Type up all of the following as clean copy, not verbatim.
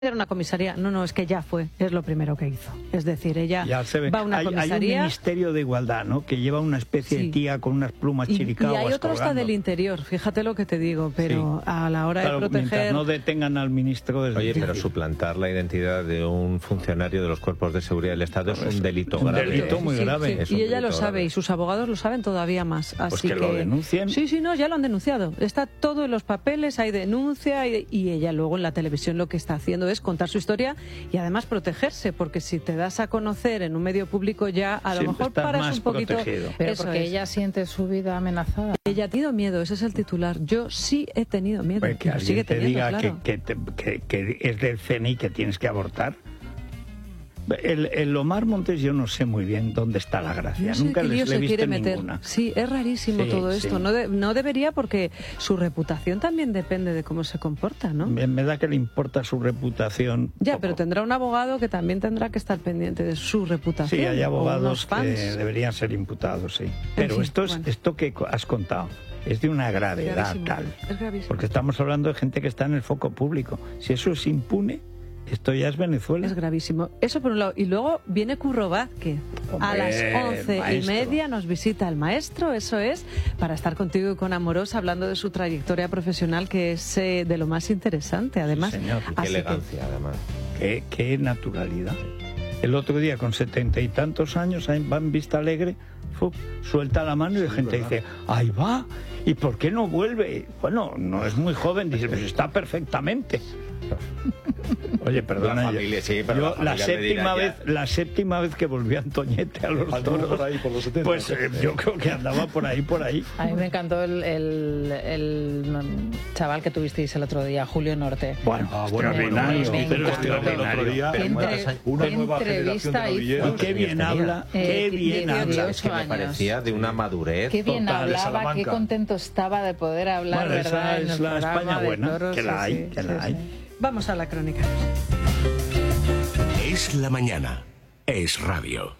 Era una comisaría. No, es que ya fue, es lo primero que hizo. Es decir, ella va a una comisaría. Hay un Ministerio de Igualdad, ¿no?, que lleva una especie de tía con unas plumas chiricahuas. Y hay otro hasta del interior, fíjate lo que te digo, pero a la hora de proteger... Mientras no detengan al ministro del Oye, pero suplantar la identidad de un funcionario de los cuerpos de seguridad del Estado es un delito grave. Un delito muy grave. Y ella lo sabe, y sus abogados lo saben todavía más. Así pues que lo denuncien. Sí, no, ya lo han denunciado. Está todo en los papeles, hay denuncia, y ella luego en la televisión lo que está haciendo es contar su historia y además protegerse, porque si te das a conocer en un medio público ya a lo mejor paras un poquito. Pero porque ella siente su vida amenazada. Ella ha tenido miedo, ese es el titular. Yo sí he tenido miedo. Pues que alguien te diga claro. que es del CNI que tienes que abortar. El Omar Montes yo no sé muy bien dónde está la gracia. Nunca le he visto ninguna. Sí, es rarísimo todo esto. No debería, porque su reputación también depende de cómo se comporta, ¿no? Me da que le importa su reputación. Ya, poco. pero tendrá un abogado que también tendrá que estar pendiente de su reputación. Sí, hay abogados que deberían ser imputados, sí. Pero esto que has contado es de una gravedad tal. Es gravísimo. Porque estamos hablando de gente que está en el foco público. Si eso es impune, esto ya es Venezuela. Es gravísimo. Eso por un lado. Y luego viene Curro Vázquez. A las 11:30 nos visita el maestro. Eso es, para estar contigo y con Amorosa, hablando de su trayectoria profesional, que es de lo más interesante, además. Sí, señor. Qué elegancia, además. Qué naturalidad. El otro día, con 70 y tantos años, va en Vista Alegre, suelta la mano y la gente dice, ¡ahí va! ¿Y por qué no vuelve? Bueno, no es muy joven, dice, pues está perfectamente. Oye, perdona, la séptima vez que volvió Antoñete a los toros, por ahí, por los 70, pues yo creo que andaba por ahí. A mí me encantó el chaval que tuvisteis el otro día, Julio Norte. Bueno, extraordinario. Una nueva generación de novilleros. Qué bien habla, qué bien habla. Es que me parecía de una madurez. Qué bien hablaba, qué contento estaba de poder hablar, bueno, ¿verdad? Esa es la España buena, que la hay. Vamos a la crónica. Es la mañana. Es radio.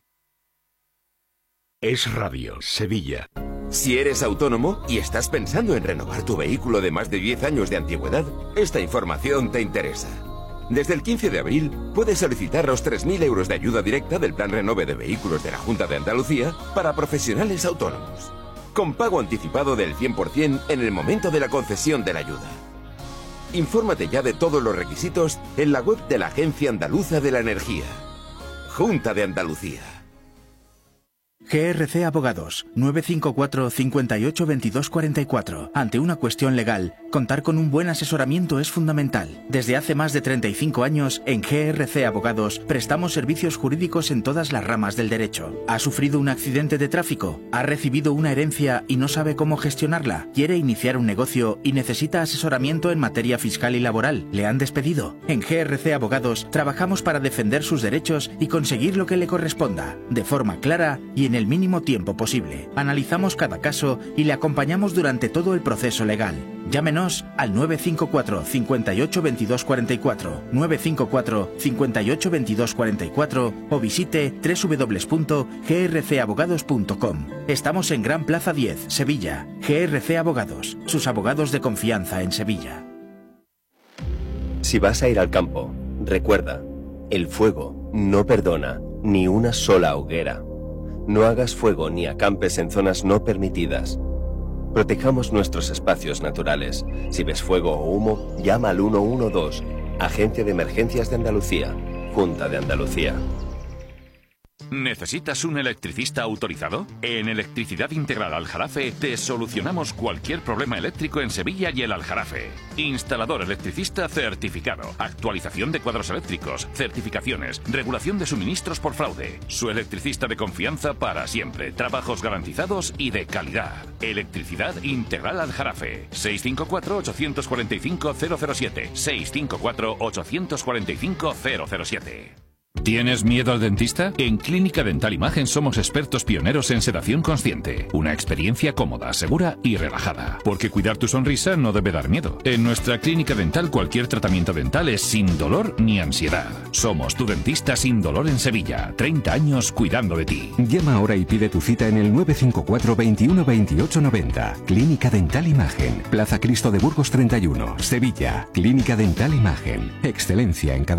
Es radio, Sevilla. Si eres autónomo y estás pensando en renovar tu vehículo de más de 10 años de antigüedad, esta información te interesa. Desde el 15 de abril puedes solicitar los 3.000 euros de ayuda directa del Plan Renove de Vehículos de la Junta de Andalucía para profesionales autónomos, con pago anticipado del 100% en el momento de la concesión de la ayuda. Infórmate ya de todos los requisitos en la web de la Agencia Andaluza de la Energía. Junta de Andalucía. GRC Abogados, 954 58 22 44. Ante una cuestión legal, contar con un buen asesoramiento es fundamental. Desde hace más de 35 años, en GRC Abogados, prestamos servicios jurídicos en todas las ramas del derecho. ¿Ha sufrido un accidente de tráfico? ¿Ha recibido una herencia y no sabe cómo gestionarla? ¿Quiere iniciar un negocio y necesita asesoramiento en materia fiscal y laboral? ¿Le han despedido? En GRC Abogados, trabajamos para defender sus derechos y conseguir lo que le corresponda, de forma clara y en el mínimo tiempo posible. Analizamos cada caso y le acompañamos durante todo el proceso legal. Llámenos al 954 58 22 44, 954 58 22 44 o visite www.grcabogados.com. Estamos en Gran Plaza 10, Sevilla. GRC Abogados, sus abogados de confianza en Sevilla. Si vas a ir al campo, recuerda, el fuego no perdona ni una sola hoguera. No hagas fuego ni acampes en zonas no permitidas. Protejamos nuestros espacios naturales. Si ves fuego o humo, llama al 112, Agencia de Emergencias de Andalucía, Junta de Andalucía. ¿Necesitas un electricista autorizado? En Electricidad Integral Aljarafe te solucionamos cualquier problema eléctrico en Sevilla y el Aljarafe. Instalador electricista certificado, actualización de cuadros eléctricos, certificaciones, regulación de suministros por fraude. Su electricista de confianza para siempre, trabajos garantizados y de calidad. Electricidad Integral Aljarafe. 654-845-007. 654-845-007. ¿Tienes miedo al dentista? En Clínica Dental Imagen somos expertos pioneros en sedación consciente. Una experiencia cómoda, segura y relajada. Porque cuidar tu sonrisa no debe dar miedo. En nuestra clínica dental cualquier tratamiento dental es sin dolor ni ansiedad. Somos tu dentista sin dolor en Sevilla. 30 años cuidando de ti. Llama ahora y pide tu cita en el 954 21 28 90. Clínica Dental Imagen. Plaza Cristo de Burgos 31, Sevilla. Clínica Dental Imagen. Excelencia en cada